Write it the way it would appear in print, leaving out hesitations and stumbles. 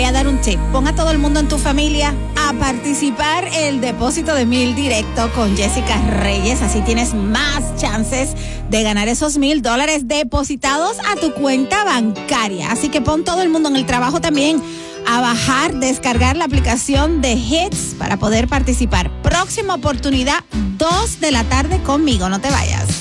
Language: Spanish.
a dar un tip. Pon a todo el mundo en tu familia a participar el depósito de 1,000 directo con Jessica Reyes. Así tienes más chances de ganar esos $1,000 depositados a tu cuenta bancaria. Así que pon todo el mundo en el trabajo también a bajar, descargar la aplicación de Hits para poder participar. Próxima oportunidad, 2 de la tarde conmigo. No te vayas.